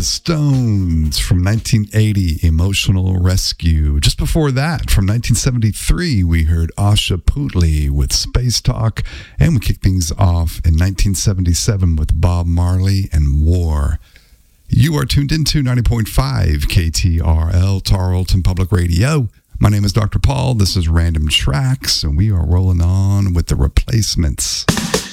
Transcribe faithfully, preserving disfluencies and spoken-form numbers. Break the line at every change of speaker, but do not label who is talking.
The Stones from nineteen eighty, Emotional Rescue. Just before that, from nineteen seventy-three, we heard Asha Putley with Space Talk, and we kicked things off in nineteen seventy-seven with Bob Marley and War. You are tuned into ninety point five K T R L, Tarleton Public Radio. My name is Doctor Paul. This is Random Tracks, and we are rolling on with The Replacements.